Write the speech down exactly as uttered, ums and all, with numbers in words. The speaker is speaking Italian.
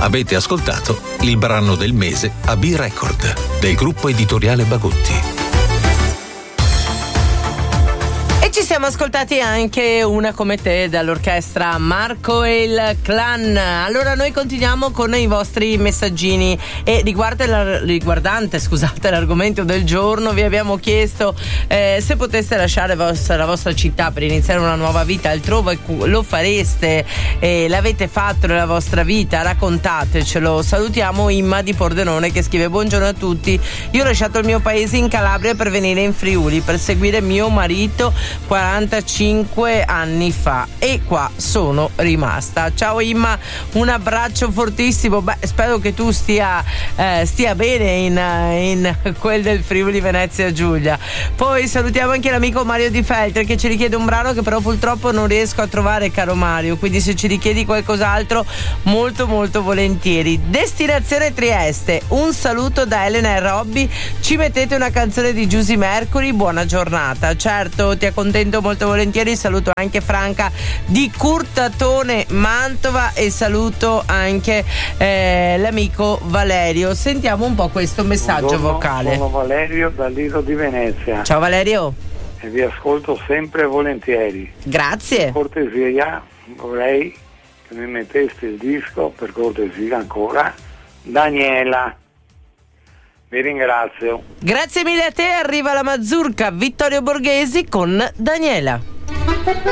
Avete ascoltato il brano del mese a B-Record del gruppo editoriale Bagotti. E ci siamo ascoltati anche Una come te dall'orchestra Marco e il Clan. Allora noi continuiamo con i vostri messaggini e riguarda riguardante scusate l'argomento del giorno vi abbiamo chiesto eh, se poteste lasciare vostra, la vostra città per iniziare una nuova vita altrove, lo fareste? Eh, l'avete fatto nella vostra vita? Raccontatecelo. Salutiamo Imma di Pordenone che scrive: buongiorno a tutti, io ho lasciato il mio paese in Calabria per venire in Friuli per seguire mio marito quarantacinque anni fa e qua sono rimasta. Ciao Imma, un abbraccio fortissimo. Beh, spero che tu stia eh, stia bene in, in quel del Friuli Venezia Giulia. Poi salutiamo anche l'amico Mario Di Feltre che ci richiede un brano che però purtroppo non riesco a trovare, caro Mario, quindi se ci richiedi qualcos'altro molto molto volentieri. Destinazione Trieste, un saluto da Elena e Robby, ci mettete una canzone di Giusy Mercury, buona giornata. Certo, ti accontento molto volentieri. Saluto anche Franca di Curtatone Mantova e saluto anche eh, l'amico Valerio. Sentiamo un po' questo messaggio Buongiorno, vocale. Sono Valerio dall'Isola di Venezia. Ciao Valerio. E vi ascolto sempre volentieri. Grazie. Per cortesia vorrei che mi metteste il disco, per cortesia ancora, Daniela. Vi ringrazio. Grazie mille a te, arriva la mazurka Vittorio Borghesi con Daniela.